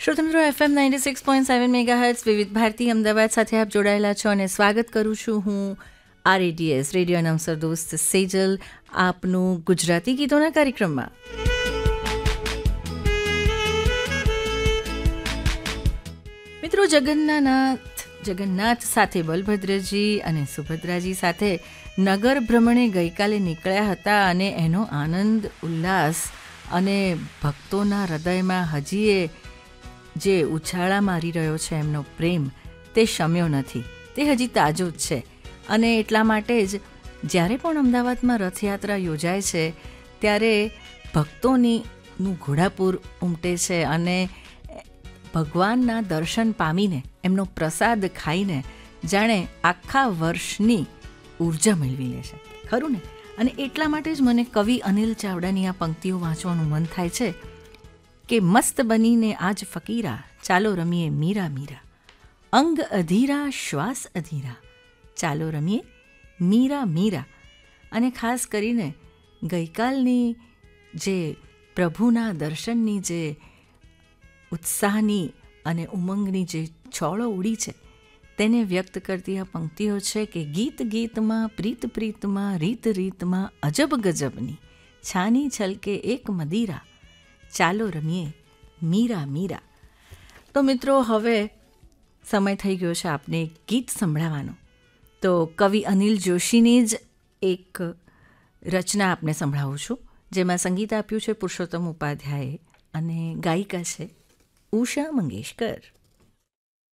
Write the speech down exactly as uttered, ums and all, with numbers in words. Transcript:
શ્રોતા મિત્રો, FM ninety six point seven megahertz વિવિધ ભારતી અમદાવાદ સાથે આપ જોડાયેલા છો અને સ્વાગત કરું છું હું આરએડીએસ રેડિયો અનાઉન્સર દોસ્ત સેજલ આપનું ગુજરાતી ગીતોના કાર્યક્રમમાં. મિત્રો, જગન્નાથ જગન્નાથ સાથે બલભદ્રજી અને સુભદ્રાજી સાથે નગર ભ્રમણે ગઈકાલે નીકળ્યા હતા અને એનો આનંદ ઉલ્લાસ અને ભક્તોના હૃદયમાં હજીએ જે ઉછાળા મારી રહ્યો છે એમનો પ્રેમ તે શમ્યો નથી, તે હજી તાજો જ છે. અને એટલા માટે જ જ્યારે પણ અમદાવાદમાં રથયાત્રા યોજાય છે ત્યારે ભક્તોનીનું ઘોડાપૂર ઉમટે છે અને ભગવાનના દર્શન પામીને એમનો પ્રસાદ ખાઈને જાણે આખા વર્ષની ઉર્જા મેળવી લે છે, ખરું ને? અને એટલા માટે જ મને કવિ અનિલ ચાવડાની આ પંક્તિઓ વાંચવાનું મન થાય છે કે મસ્ત બનીને આજ ફકીરા, ચાલો રમીએ મીરા મીરા, અંગ અધીરા શ્વાસ અધીરા, ચાલો રમીએ મીરા મીરા. અને ખાસ કરીને ગઈકાલની જે પ્રભુના દર્શનની જે ઉત્સાહની અને ઉમંગની જે છોળો ઉડી છે તેને વ્યક્ત કરતી આ પંક્તિઓ છે કે ગીત ગીતમાં, પ્રીત પ્રીતમાં, રીત રીતમાં અજબ ગજબની, છાની છલકે એક મદીરા, ચાલો રમીએ મીરા મીરા. તો મિત્રો, હવે સમય થઈ ગયો છે આપને એક ગીત સંભળાવવાનો. તો કવિ અનિલ જોશીની જ એક રચના આપને સંભળાવું છું, જેમાં સંગીત આપ્યું છે પુરુષોત્તમ ઉપાધ્યાયે અને ગાયિકા છે ઉષા મંગેશકર.